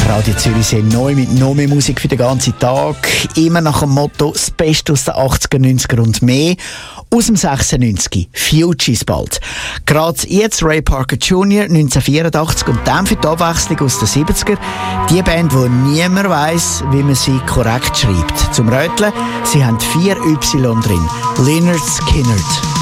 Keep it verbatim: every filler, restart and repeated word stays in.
Radio Zürichsee neu mit noch mehr Musik für den ganzen Tag. Immer nach dem Motto «Das Beste aus den achtziger, neunziger und mehr». Aus dem sechsundneunzig, Fugees bald. Gerade jetzt Ray Parker Junior neunzehnhundertvierundachtzig und dann für die Abwechslung aus den siebziger. Die Band, wo niemand weiss, wie man sie korrekt schreibt. Zum Röteln, sie haben vier Y drin. Lynyrd Skynyrd.